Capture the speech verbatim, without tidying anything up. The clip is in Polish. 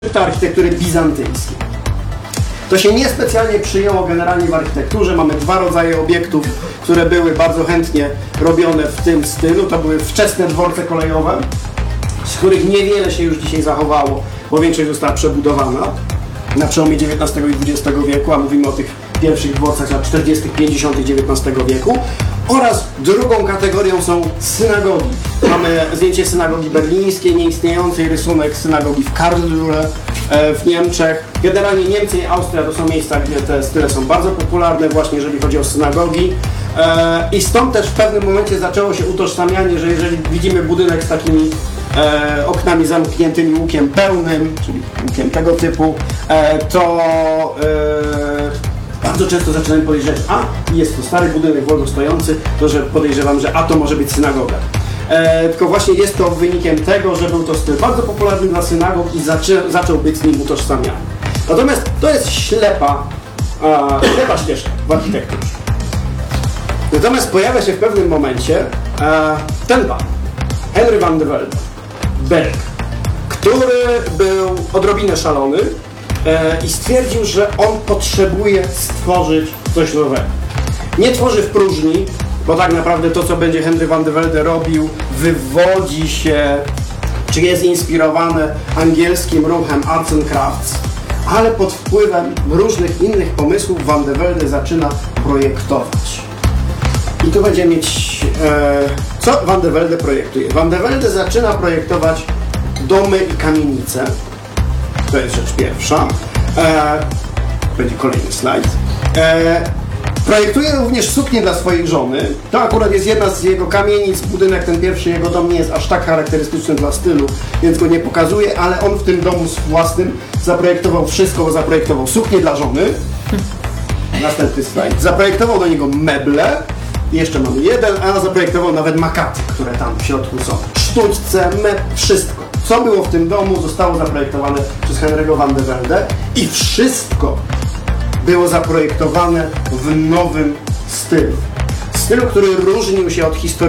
architektury bizantyjskiej. To się niespecjalnie przyjęło generalnie w architekturze. Mamy dwa rodzaje obiektów, które były bardzo chętnie robione w tym stylu. To były wczesne dworce kolejowe, z których niewiele się już dzisiaj zachowało, bo większość została przebudowana na przełomie dziewiętnastego i dwudziestego wieku, a mówimy o tych pierwszych dworcach lat czterdziestych, pięćdziesiątych dziewiętnastego wieku. Oraz drugą kategorią są synagogi. Mamy zdjęcie synagogi berlińskiej, nieistniejącej, rysunek synagogi w Karlsruhe w Niemczech. Generalnie Niemcy i Austria to są miejsca, gdzie te style są bardzo popularne, właśnie jeżeli chodzi o synagogi. I stąd też w pewnym momencie zaczęło się utożsamianie, że jeżeli widzimy budynek z takimi e, oknami zamkniętymi łukiem pełnym, czyli łukiem tego typu, e, to e, bardzo często zaczynamy podejrzewać, a jest to stary budynek wolno stojący, to że podejrzewam, że a to może być synagoga. E, tylko właśnie jest to wynikiem tego, że był to styl bardzo popularny dla synagog i zaczę, zaczął być z nim utożsamiany. Natomiast to jest ślepa, a, ślepa ścieżka w architekturze. Natomiast pojawia się w pewnym momencie e, ten pan, Henry van de Velde, Belg, który był odrobinę szalony e, i stwierdził, że on potrzebuje stworzyć coś nowego. Nie tworzy w próżni, bo tak naprawdę to, co będzie Henry van de Velde robił, wywodzi się, czy jest inspirowane angielskim ruchem Arts and Crafts, ale pod wpływem różnych innych pomysłów Van de Velde zaczyna projektować. I tu będziemy mieć, e, co Van de Velde projektuje. Van de Velde zaczyna projektować domy i kamienice. To jest rzecz pierwsza. E, będzie kolejny slajd. E, projektuje również suknię dla swojej żony. To akurat jest jedna z jego kamienic. Budynek, ten pierwszy jego dom nie jest aż tak charakterystyczny dla stylu, więc go nie pokazuje, ale on w tym domu własnym zaprojektował wszystko, bo zaprojektował suknię dla żony. Następny slajd. Zaprojektował do niego meble. Jeszcze mamy jeden, a zaprojektował nawet makaty, które tam w środku są. Sztućce, me, wszystko. Co było w tym domu, zostało zaprojektowane przez Henry'ego van de Velde i wszystko było zaprojektowane w nowym stylu. Stylu, który różnił się od historii